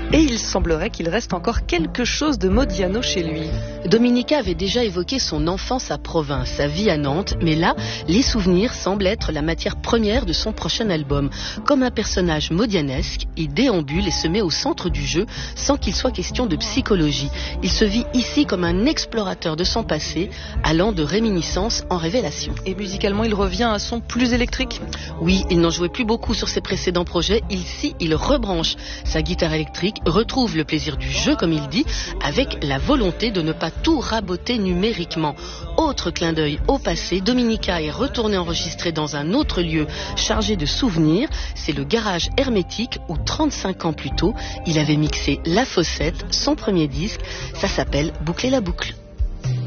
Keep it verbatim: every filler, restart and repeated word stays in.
Et il semblerait qu'il reste encore quelque chose de Modiano chez lui. Dominica avait déjà évoqué son enfance à Provins, sa vie à Nantes, mais là, les souvenirs semblent être la matière première de son prochain album. Comme un personnage modianesque, il déambule et se met au centre du jeu sans qu'il soit question de psychologie. Il se vit ici comme un explorateur de son passé, allant de réminiscence en révélation. Et musicalement, il revient à un son plus électrique. Oui, il n'en jouait plus beaucoup sur ses précédents projets. Ici, il rebranche sa guitare électrique, retrouve le plaisir du jeu, comme il dit, avec la volonté de ne pas tout raboter numériquement. Autre clin d'œil au passé, Dominica est retourné enregistrer dans un autre lieu chargé de souvenirs. C'est le garage hermétique où trente-cinq ans plus tôt, il avait mixé La Fossette, son premier disque. Ça s'appelle Boucler la boucle.